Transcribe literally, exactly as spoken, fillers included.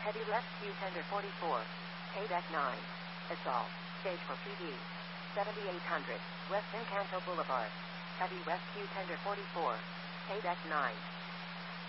Heavy Rescue Tender forty-four. K nine. Assault. Stage for P D. seventy-eight hundred. West Encanto Boulevard. Heavy Rescue Tender forty-four. K nine.